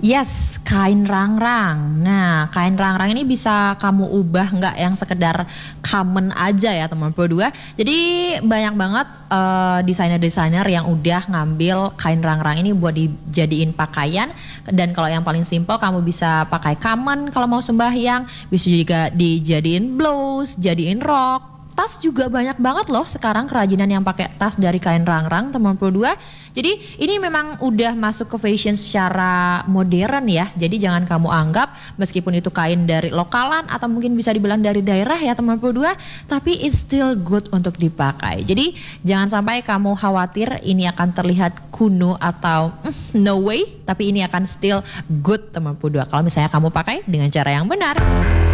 Yes, kain rangrang. Nah, kain rangrang ini bisa kamu ubah nggak yang sekedar common aja ya teman berdua. Jadi banyak banget desainer-desainer yang udah ngambil kain rangrang ini buat dijadiin pakaian. Dan kalau yang paling simple kamu bisa pakai common kalau mau sembahyang, bisa juga dijadiin blouse, jadiin rok. Tas juga banyak banget loh sekarang kerajinan yang pakai tas dari kain rangrang teman berdua. Jadi ini memang udah masuk ke fashion secara modern ya. Jadi jangan kamu anggap meskipun itu kain dari lokalan atau mungkin bisa dibilang dari daerah ya teman berdua, tapi it's still good untuk dipakai. Jadi jangan sampai kamu khawatir ini akan terlihat kuno atau no way, tapi ini akan still good teman berdua kalau misalnya kamu pakai dengan cara yang benar.